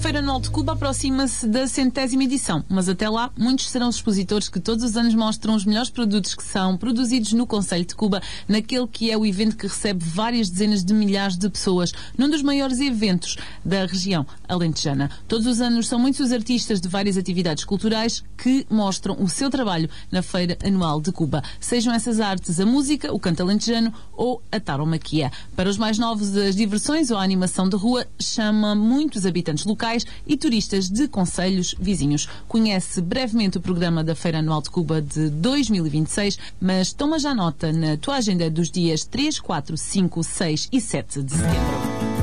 Feira Anual de Cuba aproxima-se da 100ª edição, mas até lá muitos serão os expositores que todos os anos mostram os melhores produtos que são produzidos no Concelho de Cuba, naquele que é o evento que recebe várias dezenas de milhares de pessoas, num dos maiores eventos da região alentejana. Todos os anos são muitos os artistas de várias atividades culturais que mostram o seu trabalho na Feira Anual de Cuba, sejam essas artes a música, o canto alentejano ou a taromaquia. Para os mais novos, as diversões ou a animação de rua chama muitos habitantes locais e turistas de concelhos vizinhos. Conhece brevemente o programa da Feira Anual de Cuba de 2026, mas toma já nota na tua agenda dos dias 3, 4, 5, 6 e 7 de setembro.